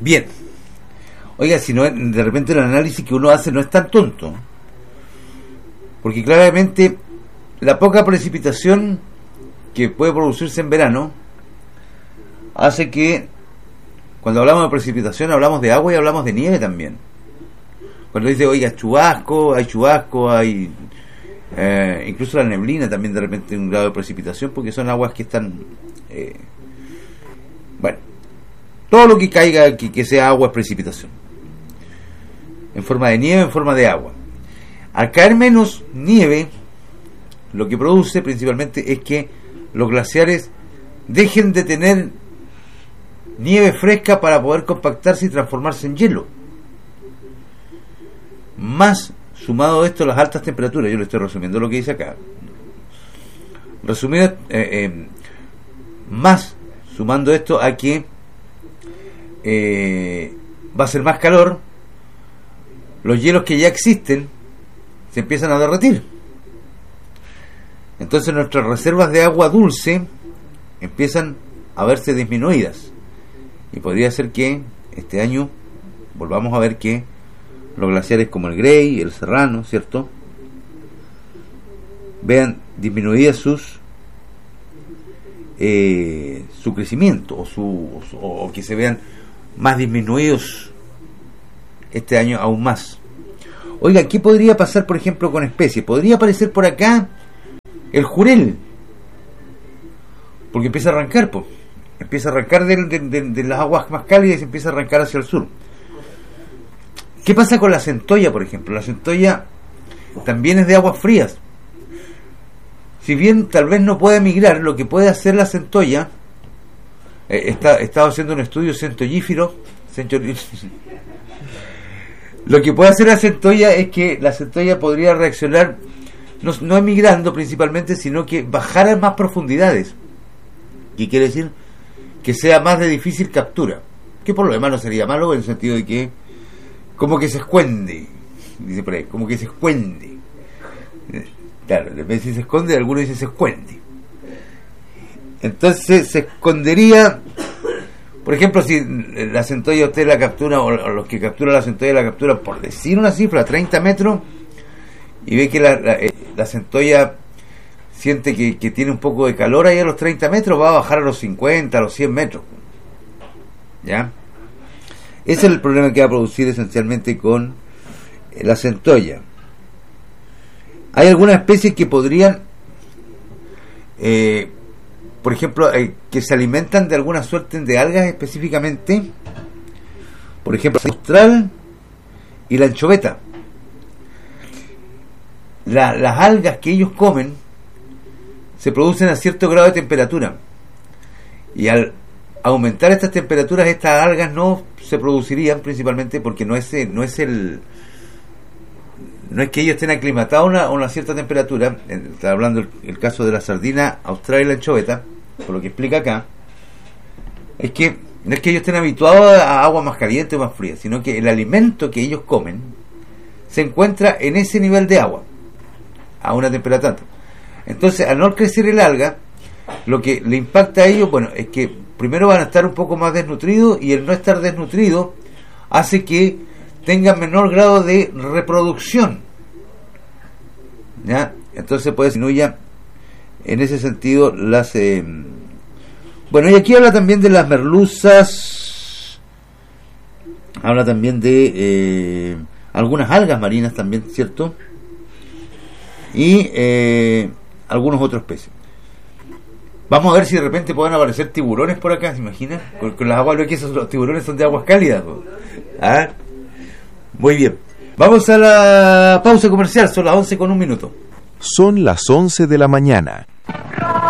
Bien. Oiga, si no, de repente el análisis que uno hace no es tan tonto, porque claramente la poca precipitación que puede producirse en verano hace que, cuando hablamos de precipitación, hablamos de agua y hablamos de nieve también. Cuando dice, oiga, hay chubasco, hay incluso la neblina también de repente un grado de precipitación, porque son aguas que están bueno, todo lo que caiga que sea agua es precipitación, en forma de nieve, en forma de agua. Al caer menos nieve, lo que produce principalmente es que los glaciares dejen de tener nieve fresca para poder compactarse y transformarse en hielo. Más, sumado a esto, las altas temperaturas. Yo le estoy resumiendo lo que dice acá. Resumido, más, sumando esto a que va a ser más calor, los hielos que ya existen se empiezan a derretir. Entonces nuestras reservas de agua dulce empiezan a verse disminuidas. Y podría ser que este año volvamos a ver que los glaciares como el Grey, el Serrano, ¿cierto?, vean disminuidas su crecimiento, o que se vean más disminuidos este año aún más. Oiga, ¿qué podría pasar, por ejemplo, con especies? Podría aparecer por acá el jurel, porque empieza a arrancar, pues. Empieza a arrancar de las aguas más cálidas y empieza a arrancar hacia el sur. ¿Qué pasa con la centolla, por ejemplo? La centolla también es de aguas frías. Si bien tal vez no pueda migrar, lo que puede hacer la centolla, he estado haciendo un estudio centollífero, lo que puede hacer la centolla es que la centolla podría reaccionar, no emigrando principalmente, sino que bajar a más profundidades. ¿Qué quiere decir? Que sea más de difícil captura, que por lo demás no sería malo, en el sentido de que como que se esconde, dice por ahí, como que se esconde. Claro, en vez de decir se esconde, algunos dicen se esconde. Entonces se escondería, por ejemplo, si la centolla usted la captura, o los que capturan la centolla la capturan, por decir una cifra, a 30 metros, y ve que la centolla siente que tiene un poco de calor ahí a los 30 metros, va a bajar a los 50, a los 100 metros. ¿Ya? Ese es el problema que va a producir esencialmente con la centolla. Hay algunas especies que podrían, por ejemplo, que se alimentan de alguna suerte de algas específicamente, por ejemplo, el austral y la anchoveta. Las algas que ellos comen se producen a cierto grado de temperatura, y al aumentar estas temperaturas, estas algas no se producirían, principalmente porque no es que ellos estén aclimatados a una cierta temperatura. Está hablando el caso de la sardina austral y la anchoveta, por lo que explica acá, es que no es que ellos estén habituados a agua más caliente o más fría, sino que el alimento que ellos comen se encuentra en ese nivel de agua, a una temperatura tanto. Entonces, al no crecer el alga, lo que le impacta a ellos, bueno, es que primero van a estar un poco más desnutridos, y el no estar desnutrido hace que tengan menor grado de reproducción. ¿Ya? Entonces puede disminuir en ese sentido las... Bueno, y aquí habla también de las merluzas, habla también de algunas algas marinas también, ¿cierto? Y algunos otros peces. Vamos a ver si de repente pueden aparecer tiburones por acá, ¿se imagina? Con las aguas, que los tiburones son de aguas cálidas, ¿no? ¿Ah? Muy bien. Vamos a la pausa comercial, son las 11:01. Son las 11 de la mañana.